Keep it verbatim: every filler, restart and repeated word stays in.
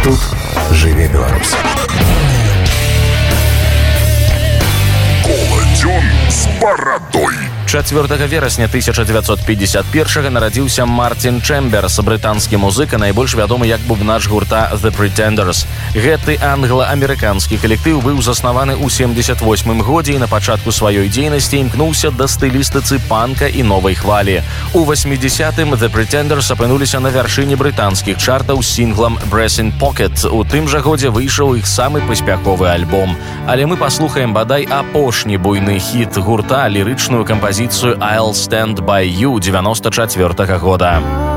Тут жыве Беларусь. Коладзён з барадой. чацвёртага верасня тысяча дзевяцьсот пятьдесят первага нарадзіўся Мартин Чэмберс, брытанскі музыка, найбольш вядомы як бубнач гурта The Pretenders. Гэты англа-амерыканскі калектыў быў заснаваны ў семьдесят восьмым годзе і на пачатку сваёй дзейнасці імкнуўся да стылістыцы панка і новай хвалі. У восьмідзесятым The Pretenders апынуліся на вяршыні брытанскіх чартаў з сінглам «Brass in Pocket». У тым жа годзе выйшаў іх самы паспяховы альбом. Але мы паслухаем бадай апошні буйны хіт гурта, лірычную кампазіцыю «I'll Stand By You» девяносто четвёртага года.